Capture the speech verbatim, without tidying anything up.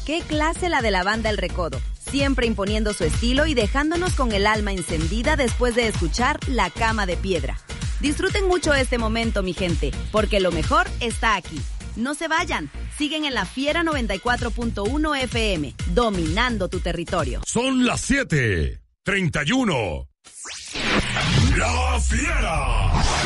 Qué clase la de la banda El Recodo, siempre imponiendo su estilo y dejándonos con el alma encendida después de escuchar La Cama de Piedra. Disfruten mucho este momento, mi gente, porque lo mejor está aquí. No se vayan, siguen en La Fiera noventa y cuatro punto uno F M, dominando tu territorio. Son las siete treinta y uno. La Fiera.